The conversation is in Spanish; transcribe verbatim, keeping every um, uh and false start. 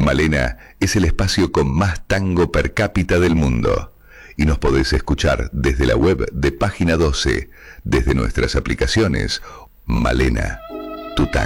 Malena es el espacio con más tango per cápita del mundo. Y nos podés escuchar desde la web de Página doce, desde nuestras aplicaciones. Malena, tu tango.